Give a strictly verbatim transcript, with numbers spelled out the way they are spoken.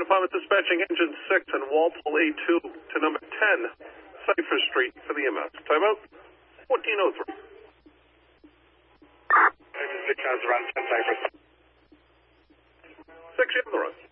Department dispatching engine six and Walpole A two to number ten, Cypher Street for the E M S. Timeout, fourteen oh three. Engine six has around ten Cypher. Six, you have the run.